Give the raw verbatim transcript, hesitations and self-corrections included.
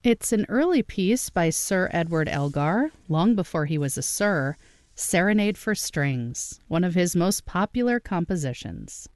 It's an early piece by Sir Edward Elgar, long before he was a Sir, Serenade for Strings, one of his most popular compositions.